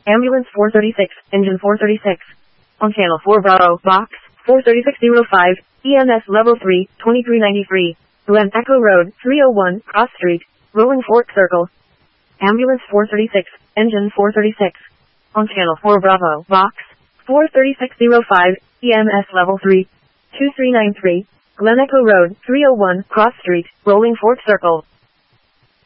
Ambulance 436, engine 436. On channel 4 Bravo, box 43605, EMS level 3, 2393. Glen Echo Road, 301, Cross Street, Rolling Fork Circle. Ambulance 436, engine 436. On channel 4 Bravo, box 43605, EMS level 3, 2393. Glen Echo Road, 301, Cross Street, Rolling Fork Circle.